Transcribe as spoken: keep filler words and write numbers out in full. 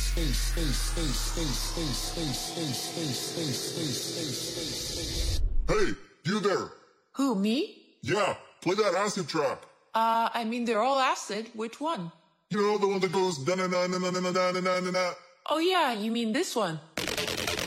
Hey, you there? Who, me? Yeah, play that acid track. Uh, I mean, they're all acid. Which one? You know, the one that goes da na na na na na na na na na. Oh yeah, you mean this one?